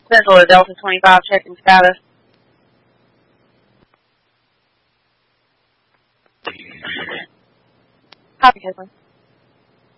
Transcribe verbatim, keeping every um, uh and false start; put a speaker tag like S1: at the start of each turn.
S1: Central to Delta twenty-five, checking status. Copy, Caitlin.